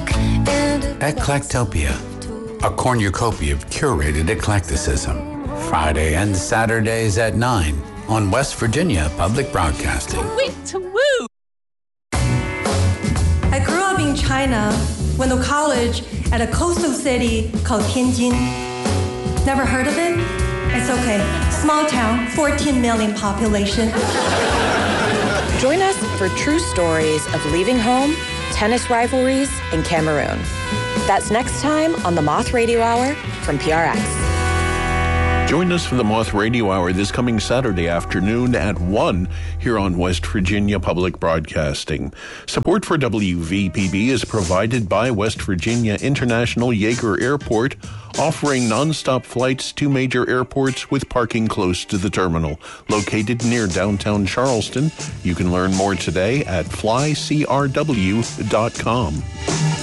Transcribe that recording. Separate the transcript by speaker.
Speaker 1: Eclectopia, a cornucopia of curated eclecticism. Friday and Saturdays at 9 on West Virginia Public Broadcasting.
Speaker 2: Woo!
Speaker 3: I grew up in China, went to college at a coastal city called Tianjin. Never heard of it? It's okay. Small town, 14 million population.
Speaker 4: Join us for true stories of leaving home, tennis rivalries, and Cameroon. That's next time on the Moth Radio Hour from PRX.
Speaker 5: Join us for the Moth Radio Hour this coming Saturday afternoon at 1 here on West Virginia Public Broadcasting. Support for WVPB is provided by West Virginia International Yeager Airport, offering nonstop flights to major airports with parking close to the terminal. Located near downtown Charleston, you can learn more today at flycrw.com.